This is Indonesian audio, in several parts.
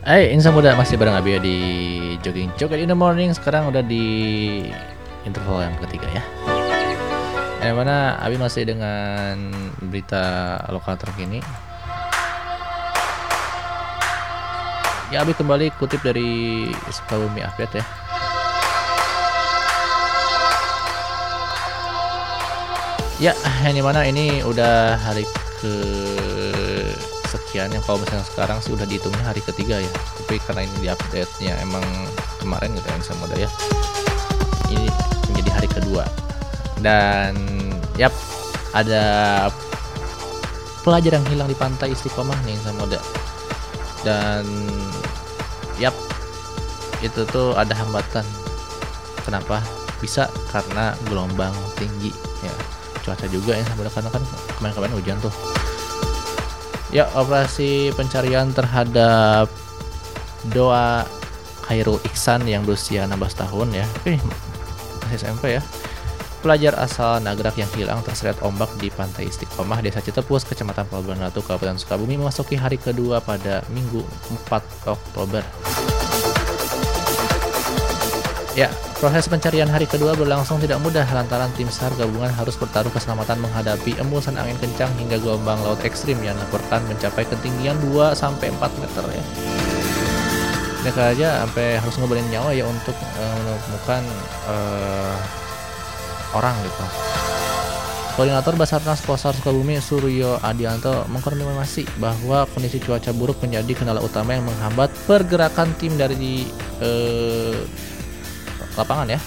Hai, insan muda masih bareng Abi di Jogging Joget in the Morning. Sekarang udah di interval yang ketiga ya. Yang mana Abi masih dengan berita lokal terkini. Ya, Abi kembali kutip dari Sukabumi Update ya. Ya, yang dimana ini udah hari ke sekian yang kalau misalnya sekarang sih udah dihitungnya hari ketiga ya, tapi karena ini di update-nya emang kemarin gitu ya insan muda ya, ini menjadi hari kedua dan yap ada pelajar yang hilang di pantai Istiqomah nih insan muda. Dan yap itu tuh ada hambatan. Kenapa bisa? Karena gelombang tinggi ya, cuaca juga ya insan muda, karena kan kemarin hujan tuh. Ya, operasi pencarian terhadap Doa Khairul Ihsan yang berusia 16 tahun ya, masih SMP ya. Pelajar asal Nagrak yang hilang terseret ombak di Pantai Istiqomah, Desa Citepus, Kecamatan Pelabuhan Ratu, Kabupaten Sukabumi memasuki hari kedua pada Minggu 4 Oktober. Ya, proses pencarian hari kedua berlangsung tidak mudah lantaran tim SAR gabungan harus bertaruh keselamatan menghadapi embusan angin kencang hingga gelombang laut ekstrim yang dilaporkan mencapai ketinggian 2-4 meter ya. Mereka aja sampai harus ngeberin nyawa ya untuk menemukan orang gitu. Koordinator Basarnas Polsar Sukabumi Suryo Adianto mengkonfirmasi bahwa kondisi cuaca buruk menjadi kendala utama yang menghambat pergerakan tim dari lapangan ya.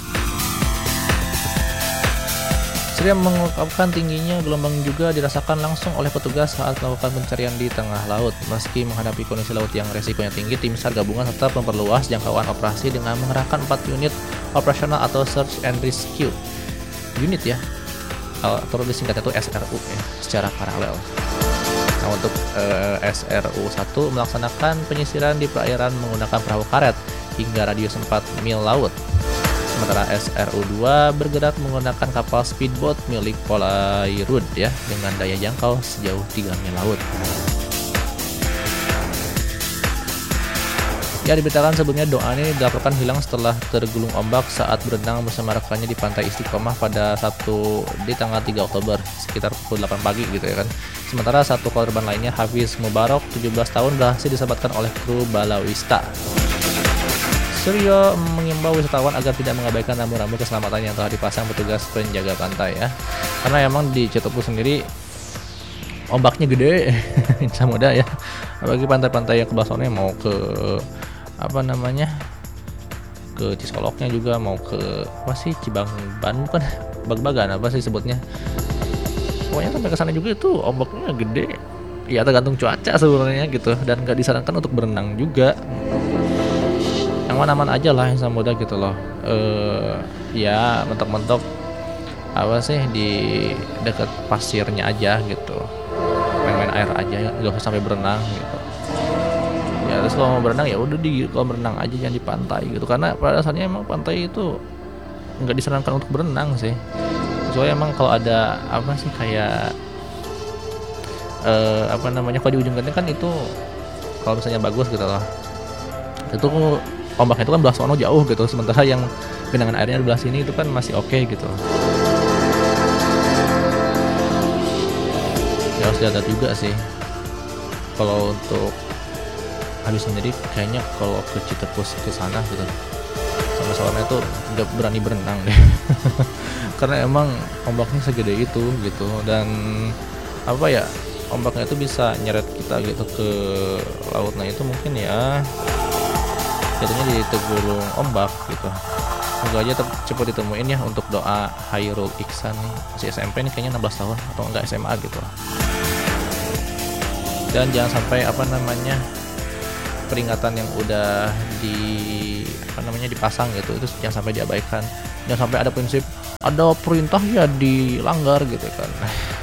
Surya mengungkapkan tingginya gelombang juga dirasakan langsung oleh petugas saat melakukan pencarian di tengah laut. Meski menghadapi kondisi laut yang resikonya tinggi, tim SAR gabungan tetap memperluas jangkauan operasi dengan mengerahkan 4 unit operasional atau Search and Rescue unit ya, atau disingkatnya itu SRU ya, secara paralel. Nah, untuk SRU 1 melaksanakan penyisiran di perairan menggunakan perahu karet hingga radius 4 mil laut. Sementara SRU 2 bergerak menggunakan kapal speedboat milik Polairut ya, dengan daya jangkau sejauh 3 mil laut. Ya, diberitakan sebelumnya Doa ini dilaporkan hilang setelah tergulung ombak saat berenang bersama rekannya di Pantai Istiqomah pada Sabtu di tanggal 3 Oktober sekitar pukul 8 pagi gitu ya kan. Sementara satu korban lainnya, Hafiz Mubarok 17 tahun, berhasil diselamatkan oleh kru balawista. Suryo mengimbau wisatawan agar tidak mengabaikan rambu-rambu keselamatan yang telah dipasang petugas penjaga pantai ya. Karena emang di Citepus sendiri ombaknya gede, insan muda ya. Bagi pantai-pantai yang ke Basone mau ke ke Cisoloknya juga, mau ke Cibangban bukan, Bag-Bagan apa sih sebutnya. Pokoknya sampai ke sana juga itu ombaknya gede. Ya tergantung cuaca sebenarnya gitu, dan nggak disarankan untuk berenang juga. Yang aman-aman aja lah insan muda gitu loh. Ya mentok-mentok di dekat pasirnya aja gitu, main-main air aja, nggak usah sampai berenang gitu ya. Terus kalau mau berenang ya udah di kolam renang aja, jangan di pantai gitu, karena pada dasarnya emang pantai itu nggak disarankan untuk berenang sih. Soalnya emang kalau ada kayak kalau di ujung genteng kan itu kalau misalnya bagus gitu loh, itu ombaknya itu kan belah sono jauh gitu, sementara yang genangan airnya di belah sini itu kan masih oke gitu. Ya harus lihat juga sih. Kalau untuk habis sendiri kayaknya kalau ke Citepus ke sana gitu sama soalnya itu nggak berani berenang deh. Karena emang ombaknya segede itu gitu, dan ombaknya itu bisa nyeret kita gitu ke laut. Nah itu mungkin ya jadinya di tergulung ombak gitu. Semoga aja cepat ditemuin ya untuk Doa Khairul Ihsan nih, masih SMP nih kayaknya, 16 tahun atau enggak SMA gitu. Dan jangan sampai peringatan yang udah dipasang gitu, itu jangan sampai diabaikan. Jangan sampai ada prinsip ada perintah ya dilanggar gitu kan.